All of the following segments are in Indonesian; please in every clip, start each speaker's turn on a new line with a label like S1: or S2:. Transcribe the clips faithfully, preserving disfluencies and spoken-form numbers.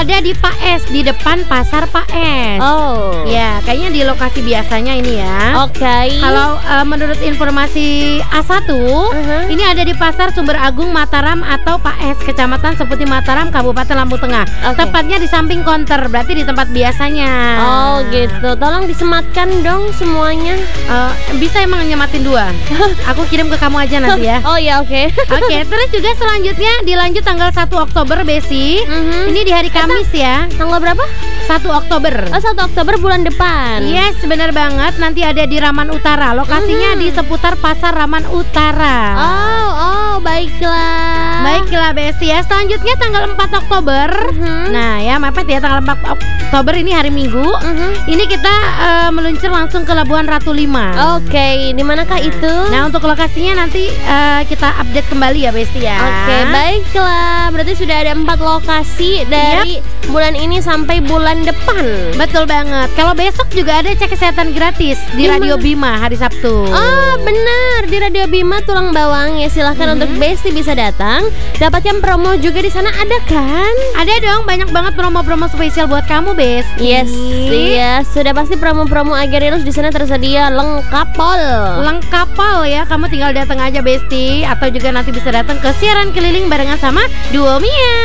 S1: ada di Pak Es, di depan pasar Pak Es.
S2: Oh.
S1: Ya, kayaknya di lokasi biasanya ini ya.
S2: Oke. Okay.
S1: Kalau uh, menurut informasi A satu, uh-huh. ini ada di Pasar Sumber Agung Mataram atau Pak Es, Kecamatan Seputi Mataram, Kabupaten Lampung Tengah. Okay. Tepatnya di samping konter, berarti di tempat biasanya.
S2: Oh gitu. Tolong disematkan dong semuanya.
S1: Uh, bisa emang nyematin dua. Aku kirim ke kamu aja nanti ya.
S2: Oh ya, oke. Okay.
S1: Oke, okay, terus juga selanjutnya dilanjut tanggal satu Oktober, Besi. Uh-huh. Ini di hari Kamis ya.
S2: Tanggal berapa?
S1: satu Oktober.
S2: Oh, satu Oktober bulan depan.
S1: Yes, benar banget. Nanti ada di Raman Utara. Lokasinya uh-huh. di seputar Pasar Raman Utara.
S2: Oh, oh, baiklah.
S1: Baiklah, Besti ya. Selanjutnya tanggal empat Oktober. Uh-huh. Nah, ya mepet ya, tanggal empat Oktober ini hari Minggu. Uh-huh. Ini kita uh, meluncur langsung ke Labuan Ratu lima.
S2: Oke, okay. Di manakah itu?
S1: Nah, untuk lokasinya nanti uh, kita update kembali ya, Besti ya.
S2: Oke, okay, baiklah. Berarti sudah ada empat lokasi dari yep. bulan ini sampai bulan depan.
S1: Betul banget. Kalau besok juga ada cek kesehatan gratis di Gimana? Radio Bima hari Sabtu.
S2: Oh, benar. Di Radio Bima Tulang Bawang ya. Silahkan mm-hmm. untuk Besti bisa datang. Dapatkan promo juga di sana, ada kan?
S1: Ada dong, banyak banget promo-promo spesial buat kamu, Besti.
S2: Yes, iya. Sudah pasti promo-promo Agerilus di sana tersedia lengkap pol.
S1: Lengkap pol ya. Kamu tinggal datang aja, Besti, atau juga nanti bisa datang ke siaran keliling barengan sama Duo Mia.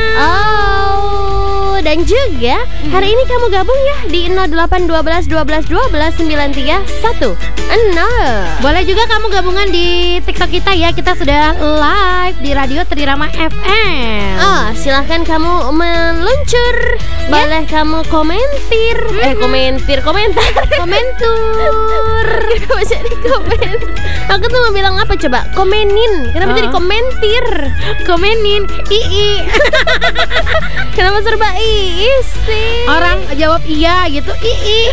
S2: Oh, dan juga hari ini kamu gabung ya di nol delapan satu dua satu dua satu dua sembilan tiga satu nol.
S1: Boleh juga kamu gabungan di TikTok kita ya. Kita sudah live di Radio Trirama F M.
S2: Oh, silahkan kamu meluncur. Boleh ya? Kamu komentir. Mm-hmm. Eh, komentir, komentar.
S1: Komentur.
S2: Kenapa jadi komentar? Aku tuh mau bilang apa coba? Komenin. Kenapa oh. jadi komentir?
S1: Komenin. Ii.
S2: Kenapa serba ii sih?
S1: Orang jawab iya gitu. Ii.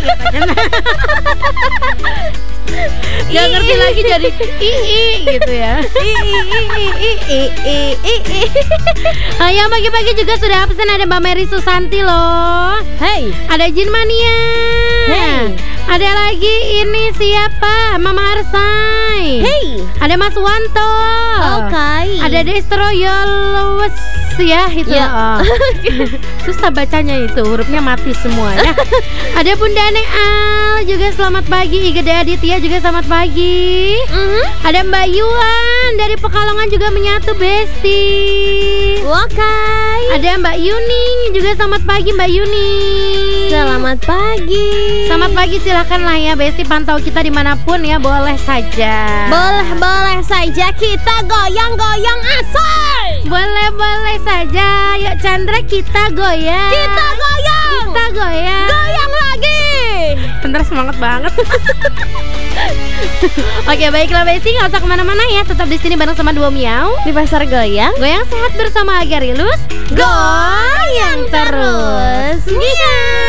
S1: Gak ngerti lagi jadi ii gitu ya.
S2: Ii ii ii ii ii.
S1: Ayo pagi-pagi juga sudah absen ada Mbak Mary Susanti loh.
S2: Hey,
S1: ada Jin Mania.
S2: Hey,
S1: ada lagi ini siapa? Mama Arsai.
S2: Hey,
S1: ada Mas Wanto.
S2: Oke. Okay.
S1: Ada Destroyolowes ya itu.
S2: Ya.
S1: Oh. Susah bacanya itu, hurufnya mati semua ya. Ada Bunda Neal juga selamat pagi. Igede Aditya juga selamat pagi. Mm-hmm. Ada Mbak Yuan dari Pekalongan juga menyatu, Besti.
S2: Oke. Okay.
S1: Ada Mbak Yuning juga selamat pagi, Mbak Yuning.
S2: Selamat pagi.
S1: Selamat pagi, silakan lah ya Besti, pantau kita dimanapun ya, boleh saja.
S2: Boleh boleh saja kita goyang-goyang asal.
S1: Boleh boleh saja. Yuk Chandra kita goyang.
S2: Kita goyang.
S1: Kita goyang.
S2: Goyang lagi.
S1: Bener semangat banget. Oke baiklah Besti, nggak usah kemana-mana ya, tetap di sini bareng sama Duo Miau
S2: di Pasar Goyang.
S1: Goyang sehat bersama Agerilus.
S2: Goyang terus.
S1: Miau.